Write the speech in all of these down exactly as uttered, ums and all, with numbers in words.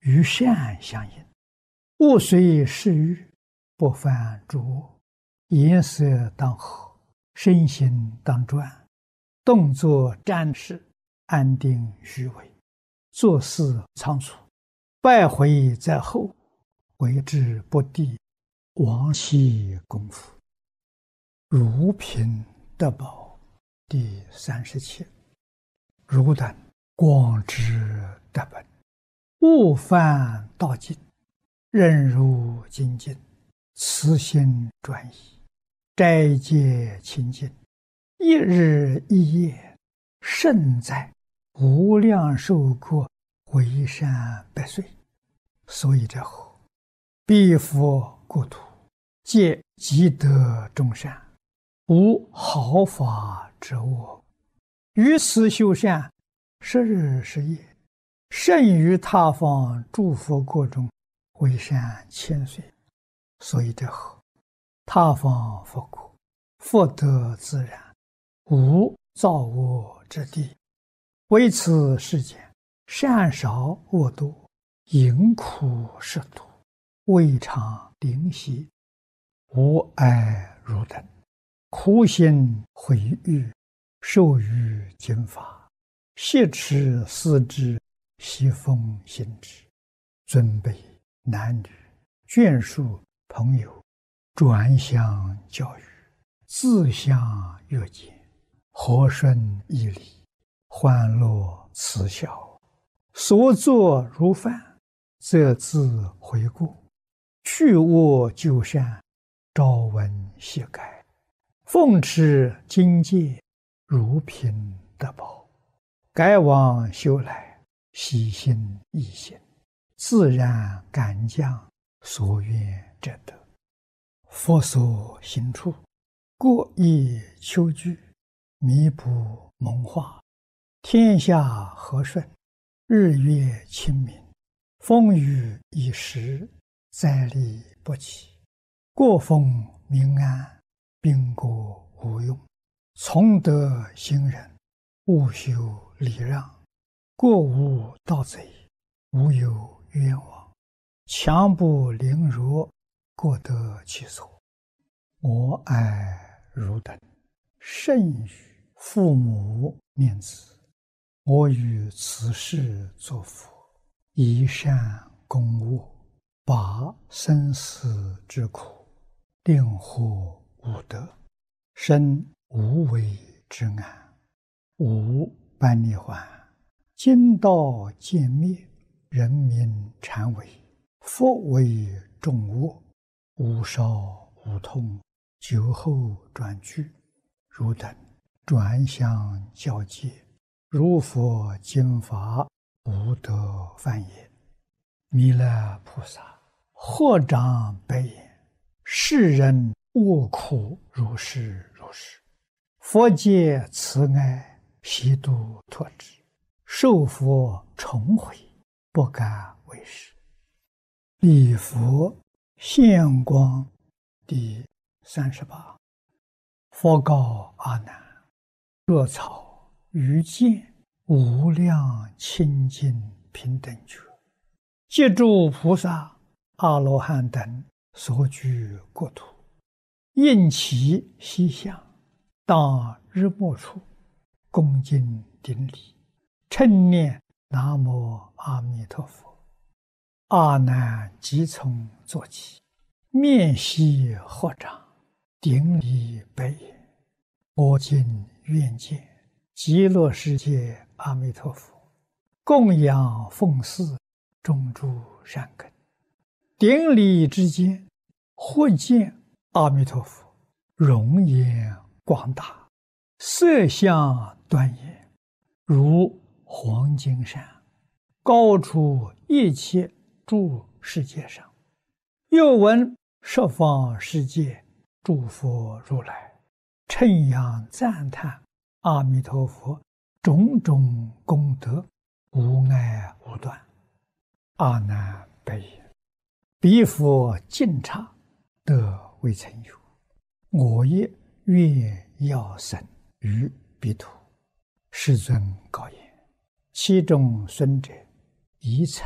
与善相应。物虽适欲，不犯诸恶。颜色当和，身心当专，动作瞻视，安定虚伪，做事仓促，败回在后，为之不第，亡其功夫。如贫得宝第三十七。汝等广知得本，勿犯道尽，任如精进，慈心专一，斋戒清净，一日一夜，胜在无量寿国，为善百岁。所以者何？彼佛国土，皆积德众善，无毫发之恶。于此修善，十日十夜，胜于他方诸佛国中，为善千岁。所以者何？他方佛国，福德自然，无造恶之地。为此世间，善少恶多，淫苦食毒，未尝灵犀。吾爱汝等，苦心毁誉，受于经法，挟持思之，习奉行之。尊卑男女，眷属朋友，转相教育，自相约见，和顺义理，欢乐慈孝，所作如饭，则自回顾，去恶就善，朝闻夕改，奉持经戒，如贫得宝。改往修来，喜心易行，自然感将，所愿者得。佛所行处，各宜求具，弥补蒙化，天下和顺，日月清明，风雨已时，灾利不起，国风民安，兵国无用。从德行人，勿修礼让，国无盗贼，无有冤枉。强不凌弱，各得其所。我爱汝等，甚于父母念子。我于此世作佛，以善攻恶，拔生死之苦，令获无得，生无为之安。无般涅槃，经道渐灭，人民禅为，佛为众恶，无少无痛，酒后转去。汝等转相教戒，如佛经法，不得犯也。弥勒菩萨合掌白言：世人恶苦如是如是，佛界慈爱，悉度脱之，受佛重回，不敢为是。礼佛现光第三十八。佛告阿难：若草于见无量清净平等觉，借诸菩萨阿罗汉等所居国土，应其西向，当日暮处，恭敬顶礼，称念南无阿弥陀佛。阿难即从坐起，面悉合掌，顶礼白言：我今愿见极乐世界阿弥陀佛，供养奉祀，种诸善根。顶礼之间，忽见阿弥陀佛容颜广大，色相端严，如黄金山，高出一切诸世界上。又闻十方世界诸佛如来称扬赞叹阿弥陀佛种种功德，无碍无断。阿难白言：彼佛净刹，得未曾有，我也愿要生于彼土。世尊告言：其中孙者，宜曾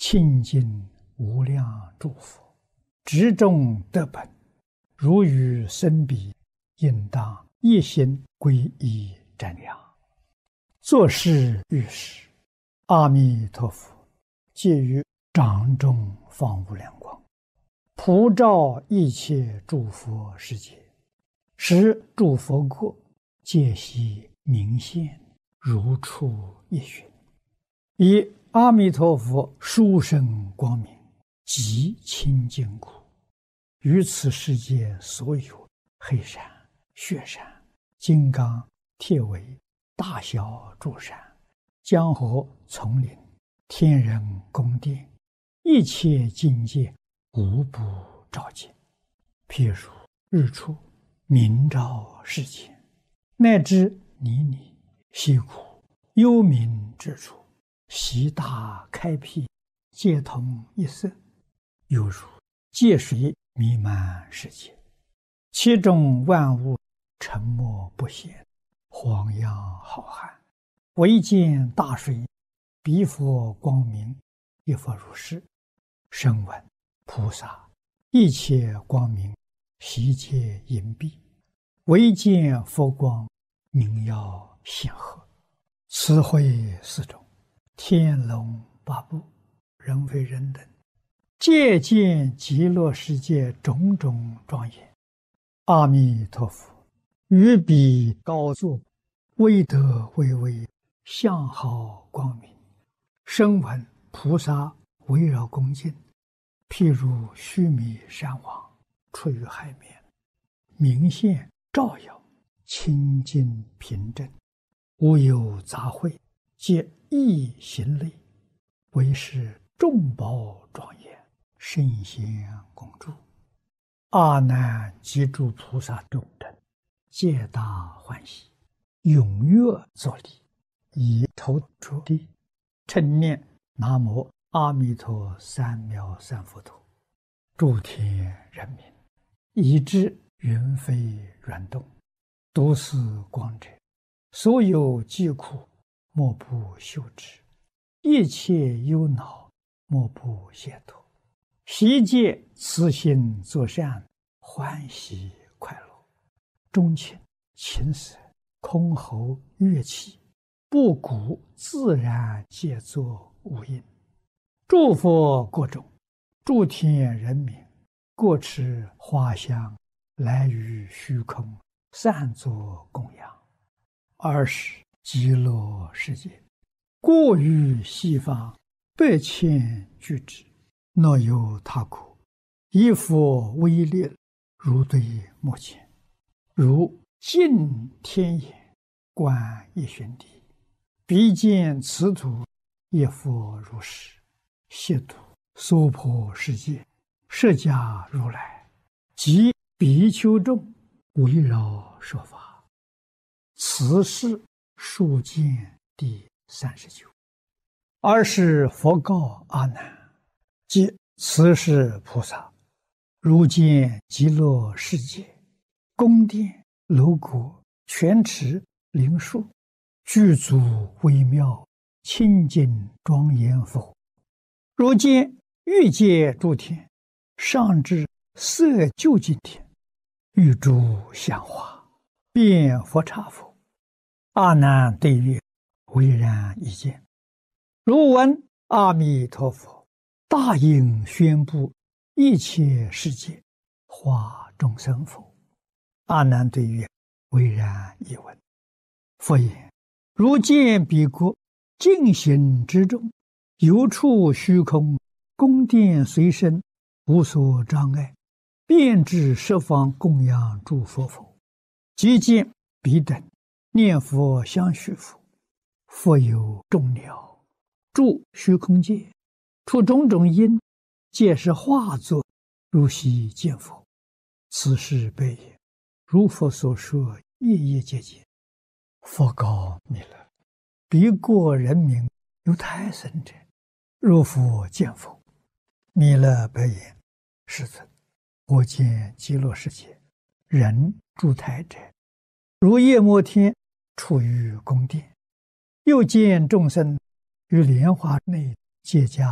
清净无量诸佛，执中得本，如与生彼，应当一心皈依瞻仰。作是遇事，阿弥陀佛借于掌中放无量光，普照一切诸佛世界，使诸佛国皆悉明现，如出一寻。以阿弥陀佛殊胜光明，极清净故，于此世界所有黑山、雪山、金刚、铁围、大小诸山、江河、丛林、天人宫殿，一切境界无不照见。譬如日出明照世间，乃至泥泞溪谷幽冥之处，悉大开辟，皆同一色，犹如界水弥漫世界，其中万物沉默不显，荒洋浩瀚，唯见大水，彼佛光明，一佛如是。声闻菩萨一切光明，悉皆隐蔽，唯见佛光，明耀显赫。此会四种，天龙八部，人非人等，皆见极乐世界种种庄严。阿弥陀佛于彼高坐，威德巍巍，相好光明。声闻菩萨围绕恭敬，譬如须弥山王出于海面，明现照耀，清净平正，无有杂秽，皆一行类，为是众宝庄严，圣贤共住。阿难及诸菩萨众等，皆大欢喜，踊跃作礼，以头着地，称念南无阿弥陀三藐三菩提。诸天人民，以至云飞软动，都是光者，所有疾苦莫不休止，一切忧恼莫不解脱，悉皆慈心作善，欢喜快乐。钟磬、琴瑟、箜篌、乐器，布谷自然皆作无应。诸佛国中，诸天人民，各持花香，来于虚空，散作供养。二是极乐世界，过于西方百千俱胝，若有他国，以佛威力，如对目前，如尽天眼，观一旬地，彼见此土，一佛如是，悉土娑婆世界，释迦如来及比丘众围绕说法。此是数见第三十九。二是佛告阿难，即此是菩萨，如见极乐世界，宫殿楼阁、泉池、灵树，具足微妙，清净庄严佛。如见欲界诸天，上至色究竟天，欲诸香花，遍佛刹佛。阿难对曰：唯然一见。如闻阿弥陀佛大应宣布一切世界，化众生否？阿难对曰：唯然一闻。佛言：如见彼国净行之中，有处虚空，宫殿随身，无所障碍，遍至十方供养诸佛否？即见彼等念佛相续佛，佛有众鸟住虚空界，出种种因，皆是化作，如悉见佛。此是悲也。如佛所说，夜夜皆见。佛告弥勒：彼国人民有胎生者，若复见佛。弥勒白言：世尊，我见极乐世界人住胎者，如夜摩天处于宫殿，又见众生于莲花内皆加